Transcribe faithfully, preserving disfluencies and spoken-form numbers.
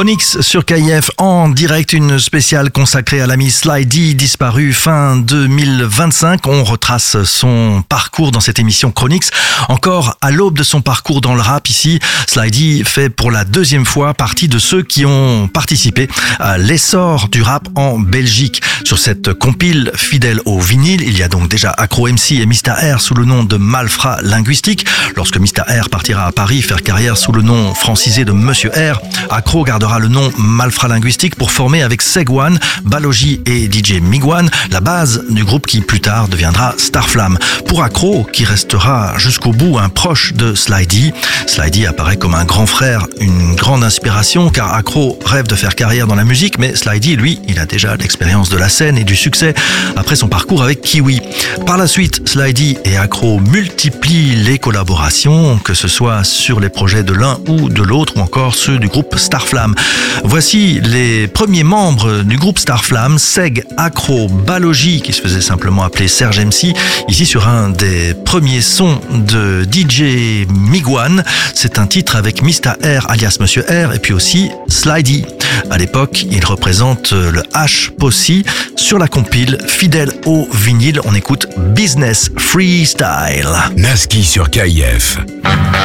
Chronix sur K I F en direct, une spéciale consacrée à l'ami Sly-D, disparu fin deux mille vingt-cinq. On retrace son parcours dans cette émission Chronix. Encore à l'aube de son parcours dans le rap ici, Sly-D fait pour la deuxième fois partie de ceux qui ont participé à l'essor du rap en Belgique. Sur cette compile fidèle au vinyle, il y a donc déjà Acro M C et Mista R sous le nom de Malfrat Linguistique. Lorsque Mista R partira à Paris faire carrière sous le nom francisé de Monsieur R, Acro gardera le nom Malfrat Linguistique pour former avec Segwan, Balogi et D J Migwan la base du groupe qui plus tard deviendra Starflame. Pour Acro, qui restera jusqu'au bout un proche de Sly-D, Sly-D apparaît comme un grand frère, une grande inspiration, car Acro rêve de faire carrière dans la musique, mais Sly-D, lui, il a déjà l'expérience de la scène et du succès après son parcours avec Kiwi. Par la suite, Sly-D et Acro multiplient les collaborations, que ce soit sur les projets de l'un ou de l'autre, ou encore ceux du groupe Starflame. Voici les premiers membres du groupe Starflame, Seg, Acro, Balogi, qui se faisait simplement appeler Serge M C, ici sur un des premiers sons de D J Migwan. C'est un titre avec Mista R alias Monsieur R et puis aussi Sly-D. À l'époque, il représente le H Posse sur la compile fidèle au vinyle. On écoute Business Freestyle. Naski sur K I F.